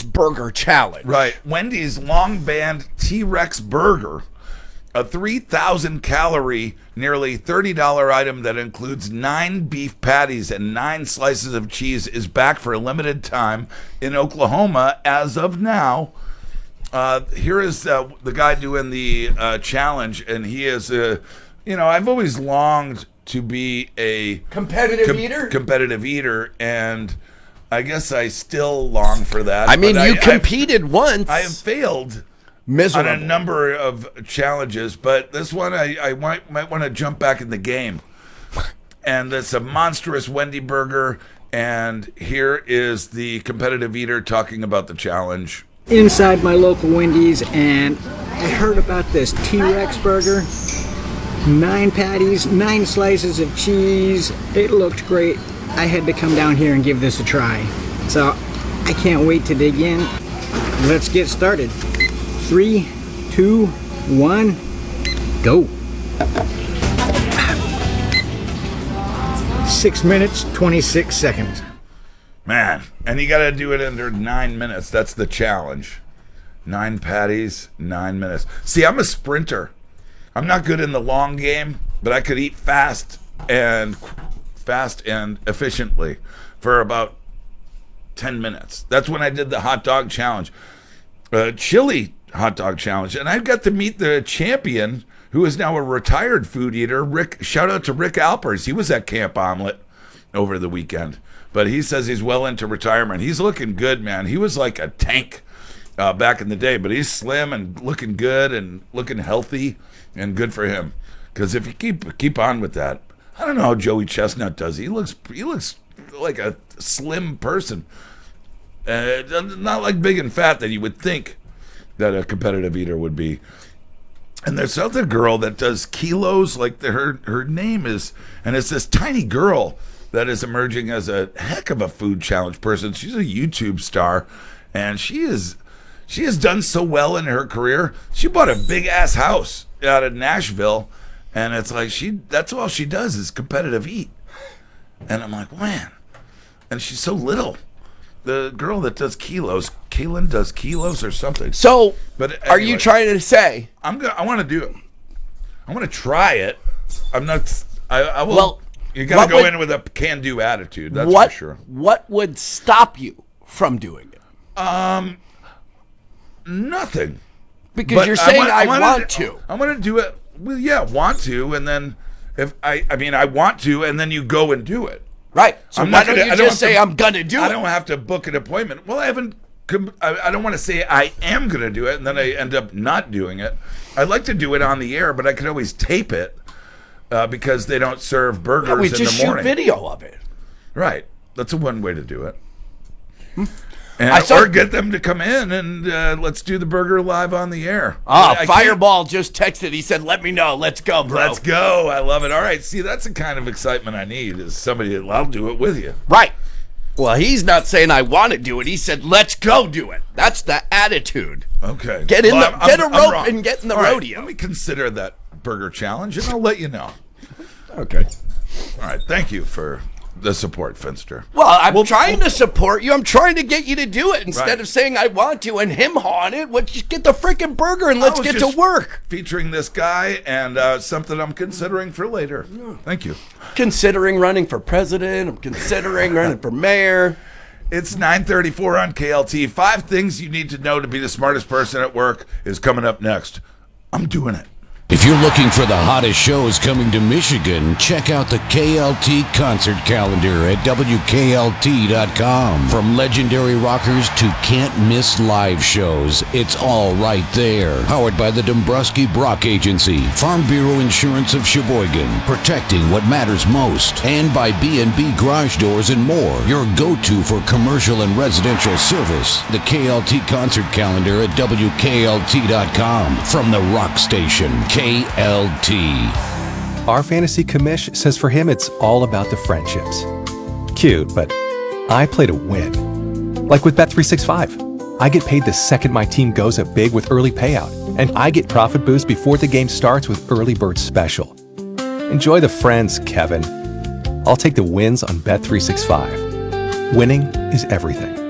Burger Challenge. Right. Wendy's long banned T-Rex burger, a 3,000 calorie, nearly $30 item that includes 9 beef patties and 9 slices of cheese, is back for a limited time in Oklahoma as of now. Here is the guy doing the challenge, and he is, I've always longed to be a competitive eater, and I guess I still long for that. I mean, you competed once. I have failed miserable on a number of challenges, but this one I might want to jump back in the game. And it's a monstrous Wendy burger, and here is the competitive eater talking about the challenge. Inside my local Wendy's, and I heard about this T-Rex burger. 9 patties, 9 slices of cheese. It looked great. I had to come down here and give this a try. So I can't wait to dig in. Let's get started. 3, 2, 1, go. 6 minutes, 26 seconds. Man, and you got to do it under 9 minutes. That's the challenge. 9 patties, 9 minutes. See, I'm a sprinter. I'm not good in the long game, but I could eat fast and efficiently for about 10 minutes. That's when I did the hot dog challenge, chili hot dog challenge, and I got to meet the champion, who is now a retired food eater. Rick, shout out to Rick Alpers. He was at Camp Omelet over the weekend. But he says he's well into retirement. He's looking good, man. He was like a tank back in the day, but he's slim and looking good and looking healthy, and good for him. Because if you keep on with that, I don't know how Joey Chestnut does. He looks like a slim person, not like big and fat that you would think that a competitive eater would be. And there's other girl that does kilos, like her name is, and it's this tiny girl that is emerging as a heck of a food challenge person. She's a YouTube star, and she has done so well in her career. She bought a big ass house out of Nashville, and it's like that's all she does is competitive eat. And I'm like, man, and she's so little. The girl that does kilos, Kaylin does kilos or something. So, but anyway, are you trying to say? I want to do it. I want to try it. I'm not. I will. Well, you got to go in with a can-do attitude. That's for sure. What would stop you from doing it? Nothing. Because you're saying I want to. I'm going to do it. Well, yeah, want to, and then if I want to, and then you go and do it. Right. So why don't you just say I'm going to do it? I don't have to book an appointment. Well, I don't want to say I am going to do it, and then I end up not doing it. I'd like to do it on the air, but I could always tape it because they don't serve burgers in the morning. We just shoot video of it. Right. That's one way to do it. Or get them to come in and let's do the burger live on the air. Fireball just texted. He said, let me know. Let's go, bro. Let's go. I love it. All right. See, that's the kind of excitement I need, is somebody that I'll do it with you. Right. Well, he's not saying I want to do it. He said, let's go do it. That's the attitude. Okay. Get a rope and get in the rodeo. Let me consider that burger challenge, and I'll let you know. Okay. All right. Thank you for the support, Finster. Well, I'm trying to support you. I'm trying to get you to do it instead of saying I want to and him on it. Let's just get the freaking burger and let's get to work. Featuring this guy and something I'm considering for later. Thank you. Considering running for president. I'm considering running for mayor. It's 9:34 on KLT. 5 things you need to know to be the smartest person at work is coming up next. I'm doing it. If you're looking for the hottest shows coming to Michigan, check out the KLT concert calendar at WKLT.com. From legendary rockers to can't-miss live shows, it's all right there. Powered by the Dombrowski Brock Agency, Farm Bureau Insurance of Sheboygan, protecting what matters most, and by B&B Garage Doors and more, your go-to for commercial and residential service. The KLT concert calendar at WKLT.com. From the Rock Station, KLT. Our fantasy commish says for him it's all about the friendships. Cute, but I play to win. Like with Bet365. I get paid the second my team goes up big with early payout, and I get profit boost before the game starts with Early Bird Special. Enjoy the friends, Kevin. I'll take the wins on Bet365. Winning is everything.